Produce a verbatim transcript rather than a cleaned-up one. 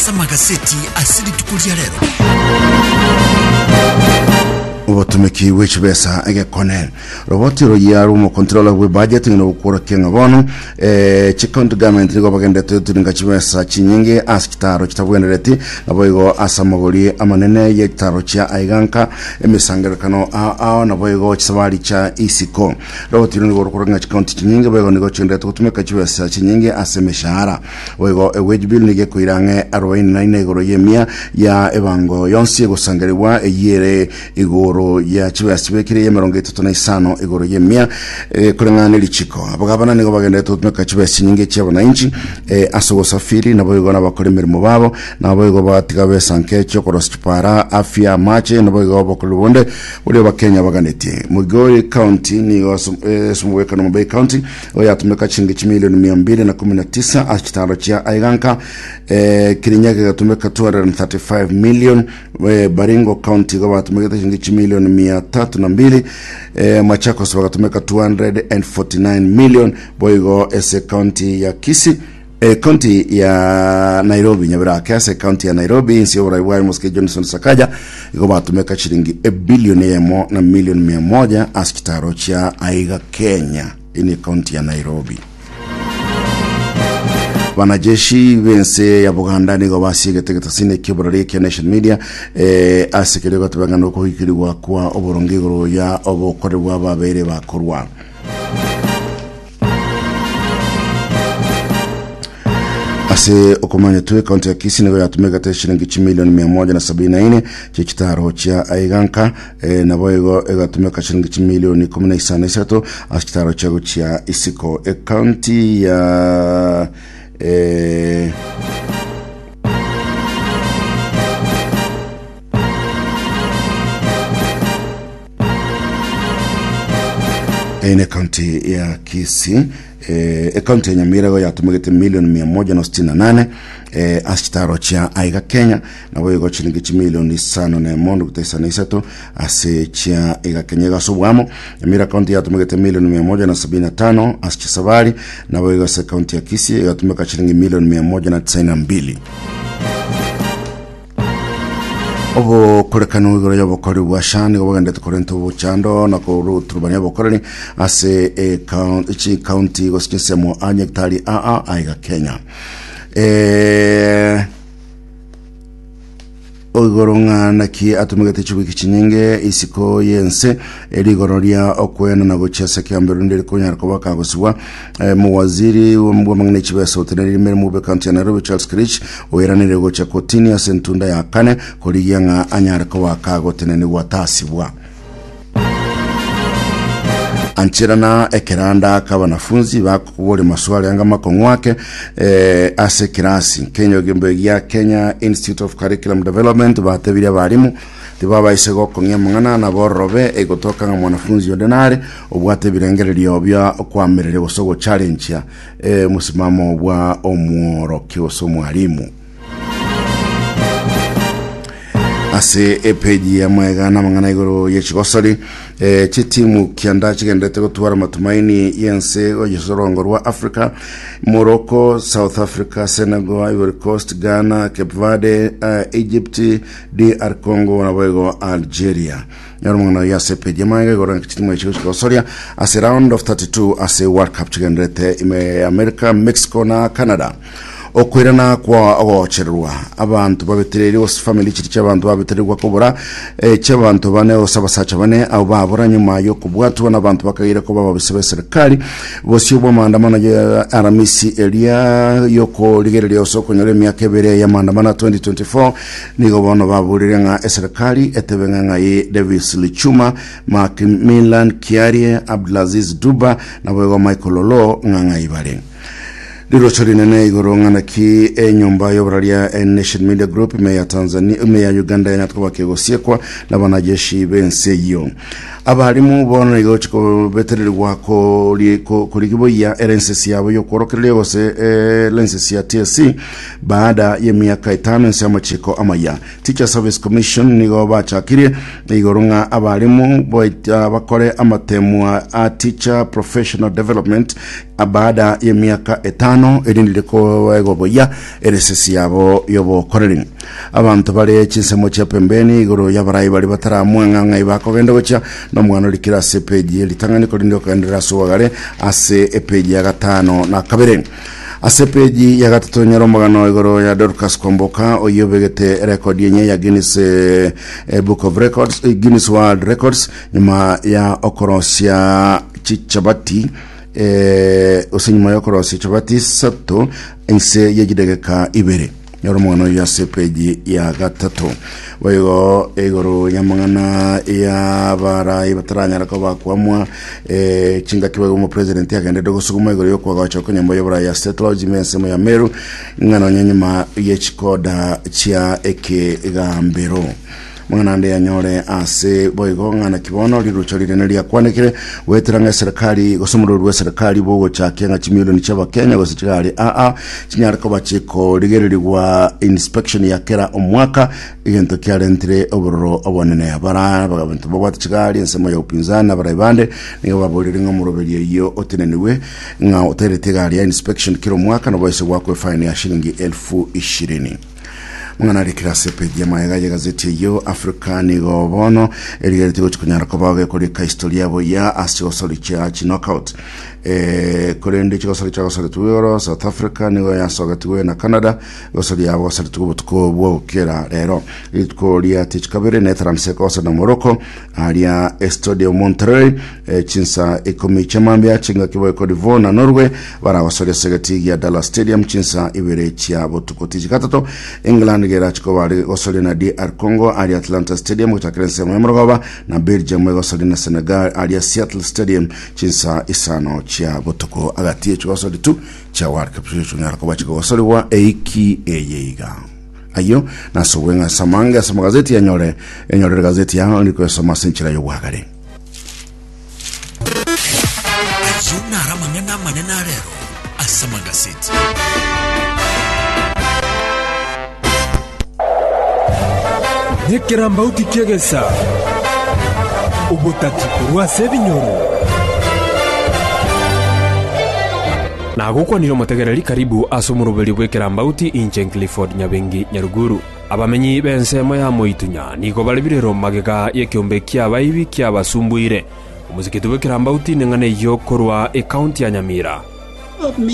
asa magazeti asili tukulia lero ubatumiki which besa ege konen roboti ro yaru mo controller we budget ngino ukora kenga bono eh chikondo government nigo bagende tuturinga chibesa chinyinge askitaro kitabwendereti naboigo asamagori amanene ye taro cha aiganka emisangerekano a a naboigo chisabari cha isiko roboti ro nigo ukora chikondo chinyinge boigo nigo chinde tutumika chibesa chinyinge asemeshara boigo e wage bill nige kuirange arobaini na nne igoro yemia ya ebango yonsi gusangeriwa eyere igoro ya chibasi bekire ya mirongo itatu na isano igoro yemia e, kulingana lichiko abagabana nigo bagenda tutumeka chibasi nyinge cyabo na inchi e, asogo safiri nabo igona bakora imirimo babo nabo igo batiga besanke cyo korostipara afya mache nabo igo bakora bonde uri bakenya baganeti Mugori County nigo e, sumweka no Bay County oya tumeka chingi milioni mia mbili na kumi na tisa akitaro cha aiganka e, Kirinyaga gatumeka two hundred thirty-five million we Baringo County go batumeka chingi milioni mia tatu na mbili e, Machakos wakatumeka two hundred forty-nine million boigo ese county ya Kisii e, county ya Nairobi nyabira kase county ya Nairobi insi obra iwa Moske Johnson Sakaja iko batumeka shilingi e bilioni yemo na milioni mia moja askitaro cha aiga Kenya ini county ya Nairobi. Wanajeshi wense ya Buganda nigo basiye tegetasine kiborari ya Nation Media eh asekere gatubangana ko hikiriwa kwa oborongegoro ya obokorwa babere bakorwa ase okomanya tuwe kaunti ya Kisii nigo yatumeka te shilingi milioni mia moja na sabini na nne chikitaro cha aiganka e, naboigo egatumeka shilingi milioni kumi na tano askitaro chago cha isiko e kaunti ya eh ene county ya Kisii eh county ya Nyamira go yatumegete milioni mia moja na sitini na nane eh askitaro cha aiga Kenya na boigo chilingi milioni sano na mondo kutesana isato ase cha aiga Kenya gasobwamo Nyamira county yatumegete milioni mia moja na sabini na tano askisabari na boigo se county ya Kisii yatumeka chilingi milioni mia moja na tisini na mbili obo korekano igoro yabo kori washani go bagende korento buchando na ko turubanya bokorani ase e county county go skisemo anyektari a a aiga Kenya eh ogoronga naki atumegete chubiki chinyinge isiko yense erigororia okwena na gochese kyambero ndiri kunyara ko bakagoswa eh, mu waziri wa mwangne chibesa uteneri mere mu bekanti na Nairobi Charles Kirich oyeranire gocha kotini ya sentunda ya kane koriyanga anyara ko bakagoteneni watasibwa anchirana ekeranda kabanafunzi bakubole maswali anga makongwake eh ase kirasi Kenya gembe ya Kenya Institute of Curriculum Development batebira barimu tibaba isego konye mangana na borobe egotoka nga mwanafunzi yodenare obwate birengererio bya kwamerere bosogo challenge ya eh musimamo bwa omworo kioso mwalimu ase epeji ya mwega na mangana igoro yechigosori e, chitimu kianda chigendete gutwara matumaini yense oyisorongorwa Africa Morocco South Africa Senegal Ivory Coast Ghana Cape Verde uh, Egypt D R Congo na boigo Algeria yarumana ya sepeji ya mwega igoro chitimu yechigosori ase round of thirty-two ase World Cup chigendete ime America Mexico na Canada okwirana kwa ogocherwa abantu babetereri os family chicha abantu babetererwa kubura e chabantu bane osabasacha bane abo babura nyuma yo kubwatu na abantu bakagira ko baba bisebe serikali bosyo bo maandamano ya aramisi elia yoko ligerere osoko nyore myaka ebere ya maandamano twenty twenty-four nigo bono baburire nga serikali etebenga nga ye Davis Lichuma Macmillan Kiarie Abdulaziz Duba na bogo Michael Lolo nga ibare Lilo chorinene igoronga na ki e nyumba yobralia e Nation Media Group ime ya Tanzania ime ya Uganda ya natuwa kegosiekwa na wanajeshi bense iyo abarimu bona igochiko betereri wako kurigibo ya L N C C yabo yo korokere yose L N C C ya T S C baada ya miaka itano nsema chiko amaya Teacher Service Commission nigo bachakire igoronga abarimu boita bakore amatemu a Teacher Professional Development baada ya miaka itano gatano erindire ko egoboya eresesi yabo yobo korering abantu bale chinsemo cha pembeni igoro yabarayi bali bataramwe nganga ibakogenda gocha no mwana likira sepeji litangani ko ndindo kandira suwagare ase epeji ya gatano na kabere ase peji ya gatatu nyaromagano igoro ya Dorcas Kwamboka oyobegete record yenye ya Guinness eh, Book of Records eh, Guinness World Records nyuma ya okorosia chichabati eh osinyuma ya okorosia chichabati sato ense yegidegeka ibere nyaromagano ya sepeji ya gatatu wayo egoro nyamangana ya bara ibataranya ko bakwamwa eh chinga kibago mu president yagende dogo suguma igoro yo kwa gacho nyambo yobra ya state lodge mensemo ya Meru ngano nyanyuma yechikoda chia eke gambero mwana ndi anyore ase boigo ngana kibono lirucho lirene lya kwanekire weteranga serikali gosumuro rwa serikali bogo cha Kenya chimilioni chaba Kenya gosirikali a a chinyara ko bachiko ligererwa inspection ya kera omwaka igento kyarentire obororo obonene abara babantu bobata chikali nsemo ya upinzana barabande niyo babolire ngomuroberi iyo oteneniwe nga oteretegali ya inspection kiro mwaka no boyse wako fine ya shilingi elfu ishirini mwana rikira sepeji ya mayaga ya gazeti yo Afrikani gobono eligeretigo chikunyara ko bage kuri ka historia yabo ya asiosoli cha knockout eh kurende chikosoli cha gosoli tuwero South Africa nigo ya sogatiwe na Canada gosoli yabo gosoli tubutuko bwo kera rero itko lia tichkabere netramse kosa na Morocco alia Estadio Monterrey eh, chinsa ikomi chamambia chinga kiboy Cote d'Ivoire na Norway bara gosoli segati ya Dallas Stadium chinsa ibere chia botuko tijikatato England gera chikobari gosoli na D R Congo alia Atlanta Stadium utakerense mwemrogoba na Belgium gosoli na Senegal alia Seattle Stadium chinsa isano chia botoko agati chigosoli tu cha World Cup chunyara ko bachiko gosoli wa eiki eyeiga ayo naso wenga samanga samagazeti ya nyore enyore gazeti ya ndiko soma senchira yo wagare ayuna ramangana manena rero asamagazeti Nekera mbauti kiegesa ubutati kurwa sebinyoro na gukwaniro mutegereri karibu asumurubeli bwekera mbauti inche Clifford Nyabengi Nyaruguru abamenyi bensemo ya moitunya niko balibirero magega yekiombe kya baibi kya basumbuire umuziki tubekera mbauti nengane yo korwa account ya Nyamira